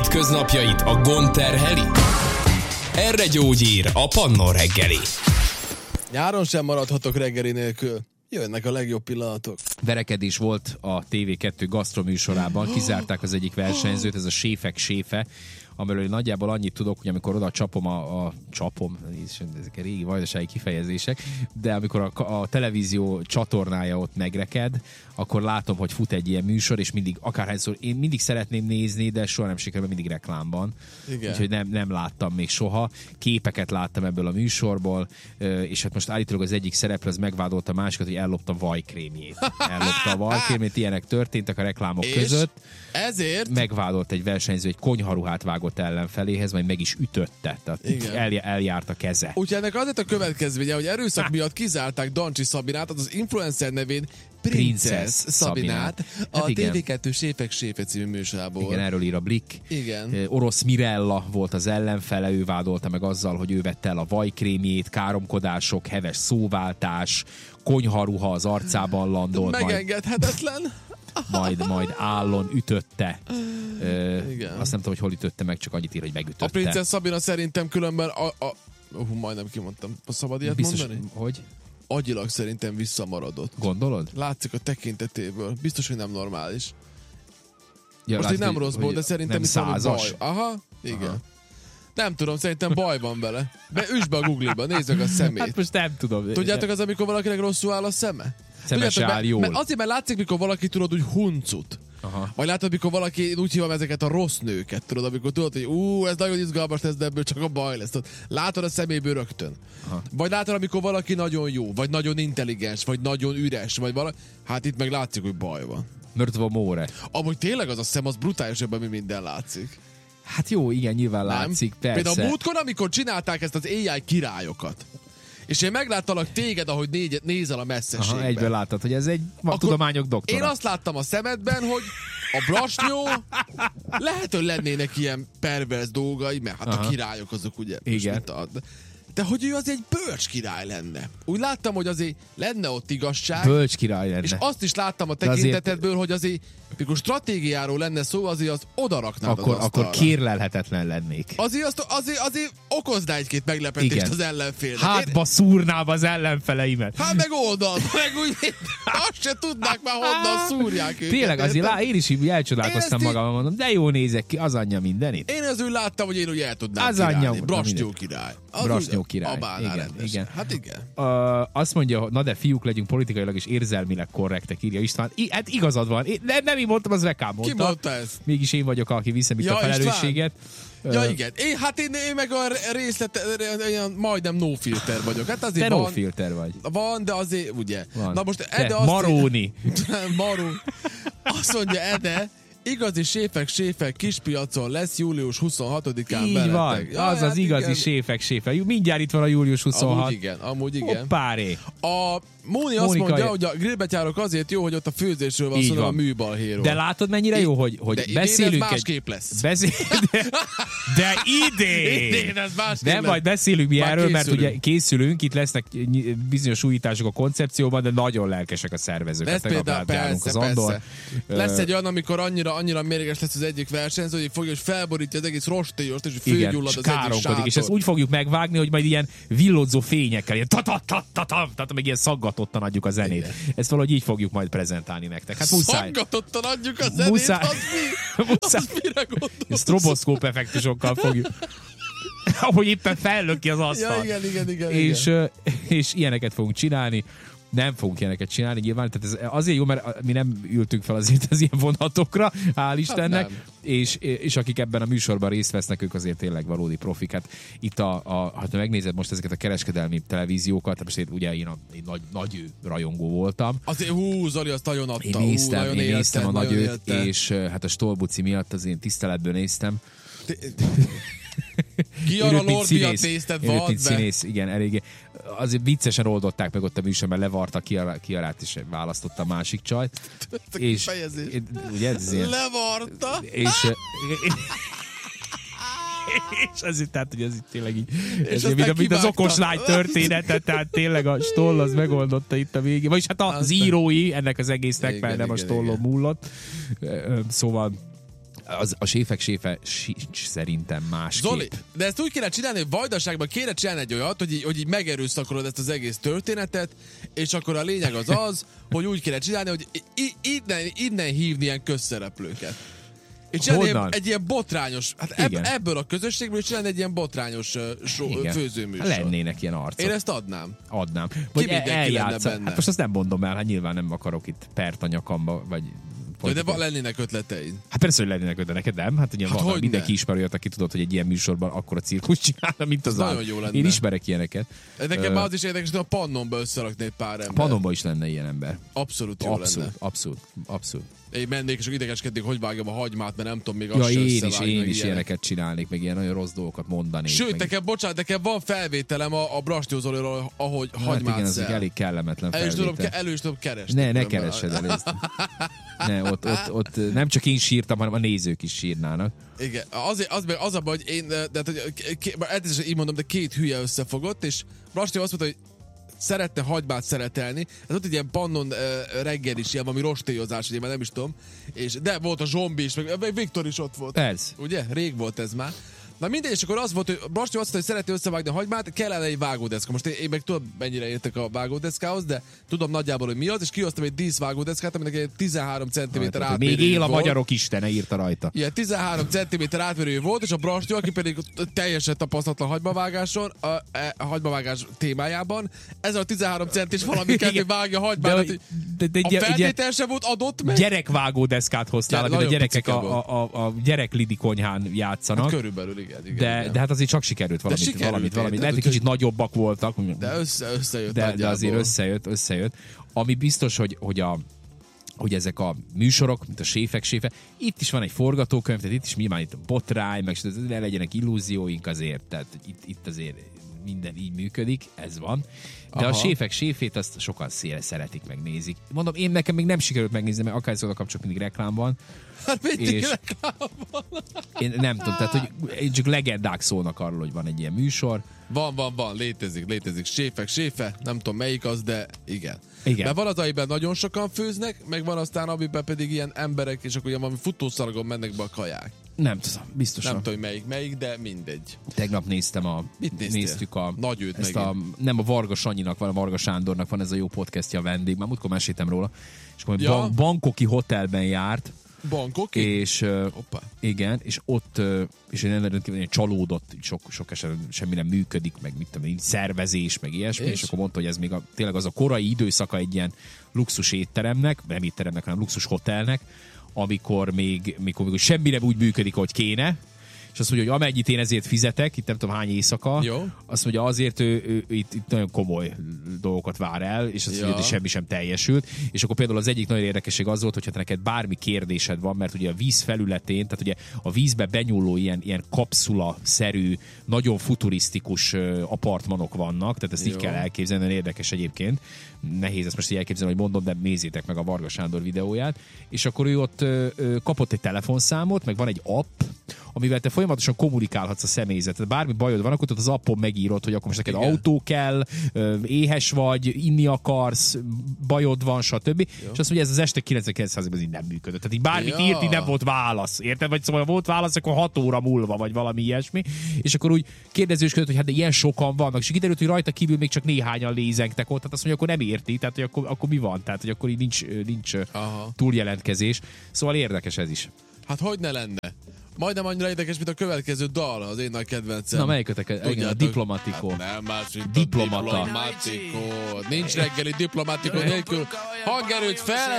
Hétköznapjait a gond terheli? Erre gyógyír a Pannon reggeli. Nyáron sem maradhatok reggeli nélkül. Jönnek a legjobb pillanatok. Verekedés volt a TV2 gasztroműsorában, kizárták az egyik versenyzőt, ez a séfek séfe, amiről nagyjából annyit tudok, hogy amikor oda csapom csapom, ezek a régi vajdasági kifejezések, de amikor a televízió csatornája ott megreked, akkor látom, hogy fut egy ilyen műsor, és mindig, akárhányszor, én mindig szeretném nézni, de soha nem sikerül, mindig reklámban. Igen. Úgyhogy nem láttam még soha. Képeket láttam ebből a műsorból, és hát most állítólag az egyik szereplő az megvádolta a másikat, hogy ellopta vajkrémjét. Ellopta a vajkrémjét, ilyenek történtek a reklámok között. Ezért? Megvádolt egy versenyző, egy konyharuhát vágott ellenfeléhez, majd meg is ütötte. Tehát eljárt a keze. Úgyhogy ennek azért a következménye, hogy erőszak miatt kizárták Dancsi Szabinát, az influencer nevén Princess Szabinát, a TV2 Séfek Séfe című műsorából. Igen, erről ír a Blick. Igen. Orosz Mirella volt az ellenfele, ő vádolta meg azzal, hogy ő vette el a vajkrémjét, káromkodások, heves szóváltás, konyharuha az arcában landolt. Megengedhetetlen. Majd állon ütötte. Azt nem tudom, hogy hol ütötte meg, csak annyit ír, hogy megütötte. A Princess Szabina szerintem különben majdnem kimondtam. Szabad ilyet biztos, mondani? Hogy? Agyilag szerintem visszamaradott. Gondolod? Látszik a tekintetéből. Biztos, hogy nem normális. Ja, most így nem rossz volt, de szerintem nem százas. Baj. Aha, igen. Aha. Nem tudom, szerintem baj van vele. Üsd be a Google-ba, nézd meg a szemét. Hát most nem tudom. Tudjátok az, amikor valakinek rosszul áll a szeme? Szemes áll jól. Mert látszik, mikor valaki tudod úgy huncut. Aha. Vagy látod, mikor valaki, úgy hívom ezeket a rossz nőket, tudod, amikor tudod, hogy ez nagyon izgalmas lesz, de ebből csak a baj lesz. Látod a szeméből rögtön. Aha. Vagy látod, amikor valaki nagyon jó, vagy nagyon intelligens, vagy nagyon üres, vagy valaki. Hát itt meg látszik, hogy baj van. Mörtva móre. Amúgy tényleg az a szem, az brutálisabban, mi minden látszik. Hát jó, igen, nyilván nem? Látszik, persze. Például a múltkor, amikor csinálták ezt az AI királyokat, és én megláttalak téged, ahogy nézel a messzeségben. Aha, egyből láttad, hogy ez egy tudományok doktora. Én azt láttam a szemedben, hogy a brasnyó lehet, hogy lennének ilyen perverz dolgai, mert hát a királyok azok ugye. Igen. De hogy ő az egy bölcs király lenne. Úgy láttam, hogy azért lenne ott igazság. Bölcs király lenne. És azt is láttam a tekintetedből, hogy azért, mikor stratégiáról lenne szó, azért az odaraknád az asztalra. Akkor kérlelhetetlen lennék. Azért okozná egy-két meglepetést. Igen. Az ellenfélnek. Hátba szúrnám az ellenfeleimet. Hát meg oldalt, meg úgy, azt se tudnák már honnan szúrják őket. Tényleg, azért én is így elcsodálkoztam magamon, mondom, de jó nézek ki, az anyja mindenit. Én az úgy láttam, hogy én úgy el tudnám királni. Brasnyó király. Brasnyó király. Igen. Hát igen. Azt mondja, na de fiúk legyünk politikailag és érzelmileg korrektek, írja István. Hát igazad van. Nem így mondtam, az Rekám mondta. Ki mondta ezt? Mégis én vagyok, aki viszem itt a felelősséget. Ja, igen. Én meg a majdnem no filter vagyok. Hát azért te no filter vagy. Van, de azért, ugye. Van. Na most Ede azt... Maróni. Azt mondja Ede, igazi séfek kispiacon lesz július 26-án. Így van, az az igazi séfek. Mindjárt itt van a július 26. Amúgy igen. Hoppáré. A Móni azt mondja, hogy a grillbetyárok azért jó, hogy ott a főzésről van szó, a műbalhéról. De látod, mennyire jó, hogy beszélünk ez másképp lesz. De idén ez másképp nem, majd beszélünk mi erről, mert ugye készülünk, itt lesznek bizonyos újítások a koncepcióban, de nagyon lelkesek a szervezők. Ez például persze. Lesz egy olyan, amikor annyira mérges lesz az egyik versenyző, hogy fogja, és felborítja az egész rostélyost, és fölgyullad az egyik sátor. És ezt úgy fogjuk megvágni, hogy majd ilyen villódzó fényekkel, ilyen tehát meg ilyen szaggatottan adjuk a zenét. Igen. Ezt valahogy így fogjuk majd prezentálni nektek. Hát muszáj. Szaggatottan adjuk a zenét? Muszáj. Az mire gondolsz? Stroboszkóp effektusokkal fogjuk. Ahogy éppen fellök ki az asztal. Ja, igen. És ilyeneket fogunk csinálni. Nem fogunk ilyeneket csinálni, nyilván. Tehát ez azért jó, mert mi nem ültünk fel azért az ilyen vonatokra, hál' Istennek, és akik ebben a műsorban részt vesznek, ők azért tényleg valódi profik. Hát itt ha megnézed most ezeket a kereskedelmi televíziókat, most ugye én nagy rajongó voltam. Azért Zoli azt nagyon adta. Én néztem a nagy őt, és hát a Stolbuci miatt az én tiszteletből néztem. Giara Lord miatt nézted, mint színész, igen, eléggé. Azért viccesen oldották meg ott a műsorban, levarta Kiarát, és választotta a másik csajt. És ugye ez ilyen... Levarta? És azért, tehát, hogy ez itt tényleg így, mint az okos lány története, tehát tényleg a Stoll az megoldotta itt a végén. Vagyis hát az írói ennek az egésznek, mert nem a Stollon múlott. Szóval A séfek séfe sincs szerintem másképp. Zoli, de ezt úgy kéne csinálni, hogy Vajdaságban kéne csinálni egy olyat, hogy így megerőszakolod ezt az egész történetet, és akkor a lényeg az, hogy úgy kéne csinálni, hogy innen hívni ilyen közszereplőket. És csinálni egy ilyen botrányos, hát ebből a közösségből csinálni egy ilyen botrányos főzőműsor. Lennének ilyen arcok. Én ezt adnám. Adnám. Vagy eljátszani benne. Hát most azt nem mondom el, hát nyilván nem akarok itt pert a nyakamba, vagy... De lennének ötleteid. Hát persze, hogy lennének ötletek, neked nem? Hát ugye van, mindenki ismer olyat, aki tudod, hogy egy ilyen műsorban akkora cirkusz csinálna, mint az nagyon jó lenne. Én ismerek ilyeneket. Nekem már az is érdekes, hogy a Pannonba összerakni egy pár ember. Pannonba is lenne ilyen ember. Abszolút jó lenne. Abszolút. Én mennék, és idegeskednék, hogy vágjam a hagymát, mert nem tudom még azt sem én is ilyeneket csinálnék, meg ilyen nagyon rossz dolgokat mondanék. Sőt, nekem van felvételem a Brastyó Zoliról, ahogy hagymát igen, az elég kellemetlen felvétel. Elő is tudom keresni. Ne keressed el ezt. Ott nem csak én sírtam, hanem a nézők is sírnának. Igen, az a baj, hogy én, így mondom, de két hülye összefogott, és Brastyó azt mondta, hogy szeretne hagymát szeretelni. Ez ott egy ilyen Pannon reggel is, ilyen valami rostélyozás, ugye már nem is tudom. De volt a Zsombi is, meg Viktor is ott volt. Persze. Ugye? Rég volt ez már. Na mindegy, és akkor az volt, hogy Brastyó azt mondta, hogy szereti összevágni a hagymát, kellene egy vágódeszka. Most én meg tudom, mennyire értek a vágódeszkához, de tudom nagyjából, hogy mi az, és kihoztam egy díszvágódeszkát, aminek egy 13 cm átmérőjű még él a magyarok istene, írta rajta. Igen, 13 cm átmérőjű volt, és a Brastyó, aki pedig teljesen tapasztalatlan hagymavágáson, a hagymavágás témájában, ezzel a 13 centis valami kell, hogy vágja a hagymát. A feltétel sem volt adott meg. Gyerekvágódeszkát hoztál, amit a gyerekek a gyereklidi konyhán játszanak. Hát körülbelül igen. De hát azért csak sikerült valamit. Lehet, hogy kicsit nagyobbak voltak. De összejött. De azért összejött. Ami biztos, hogy ezek a műsorok, mint a séfe, itt is van egy forgatókönyv, tehát itt is nyilván itt a botrány, meg ne legyenek illúzióink azért, tehát itt azért minden így működik, ez van. De a séfét azt sokan szeretik, megnézik. Mondom, nekem még nem sikerült megnézni, mert akár szóval kapcsolatban mindig reklám van. Hát mindig reklám van. Én nem tudom, tehát hogy csak legendák szólnak arról, hogy van egy ilyen műsor. Van, létezik. Séfe, nem tudom melyik az, de igen. Mert van az, amiben nagyon sokan főznek, meg van aztán, amiben pedig ilyen emberek, és akkor ilyen valami futószalagon mennek be a kaják. Nem tudom, biztosan. Nem tudom, melyik, de mindegy. Tegnap néztem néztük a Nagyőt ezt nem a Varga Sanyinak, van a Varga Sándornak van ez a jó podcastja a vendég, már múltkor meséltem róla, és akkor Bangkoki hotelben járt. Bangkoki? És igen, és ott és én csalódott, sok esetben semmi nem működik, meg mit tudom, szervezés, meg ilyesmi, és akkor mondta, hogy ez még tényleg az a korai időszaka egy ilyen luxus étteremnek, nem étteremnek, hanem luxus hotelnek, amikor még semmi nem úgy működik, ahogy kéne, és azt mondja, hogy amennyit én ezért fizetek, itt nem tudom hány éjszaka, azt mondja, azért ő itt nagyon komoly dolgokat vár el, és azt mondja, hogy semmi sem teljesült. És akkor például az egyik nagyon érdekesség az volt, hogyha te neked bármi kérdésed van, mert ugye a víz felületén, tehát ugye a vízbe benyúló ilyen kapszula-szerű, nagyon futurisztikus apartmanok vannak, tehát ezt így kell elképzelni, nagyon érdekes egyébként. Nehéz ezt most így elképzelni, hogy mondom, de nézzétek meg a Varga Sándor videóját. És akkor ő ott kapott egy telefonszámot, meg van egy app, amivel te folyamatosan kommunikálhatsz a személyzetet. Bármi bajod van, akkor az appon megírod, hogy akkor most neked autó kell, éhes vagy, inni akarsz, bajod van, stb. Jó. És azt mondja, ez az este 99%-ban így nem működött. Tehát így bármit írt, így nem volt válasz. Érted? Vagy szóval volt válasz, akkor 6 óra múlva, vagy valami ilyesmi. És akkor úgy kérdezősködött, hogy hát de ilyen sokan vannak. És kiderült, hogy rajta kívül még csak néhányan lézengtek ott. Tehát azt mondja, akkor nem érti. Tehát, hogy akkor mi van? Tehát, hogy akkor így nincs túljelentkezés. Szóval érdekes ez is. Hát hogy ne lenne? Majdnem annyira érdekes, mint a következő dal, az én nagy kedvencem. Na, melyikötek? Igen, a Diplomatiko. Hát nem más, mint Diplomata. a Diplomatiko. Nincs reggeli Diplomatiko nélkül. Hangerőt fel!